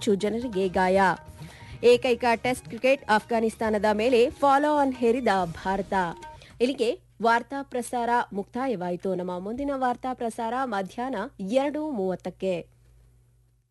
ಹೆಚ್ಚು ಜನರಿಗೆ ಗಾಯ. ಏಕೈಕ ಟೆಸ್ಟ್ ಕ್ರಿಕೆಟ್ ಅಫ್ಘಾನಿಸ್ತಾನದ ಮೇಲೆ ಫಾಲೋ ಆನ್ ಹೇರಿದ ಭಾರತ. ಇಲ್ಲಿಗೆ ವಾರ್ತಾ ಪ್ರಸಾರ ಮುಕ್ತಾಯವಾಯಿತು. ನಮ್ಮ ಮುಂದಿನ ವಾರ್ತಾ ಪ್ರಸಾರ ಮಧ್ಯಾಹ್ನ 2:30ಕ್ಕೆ.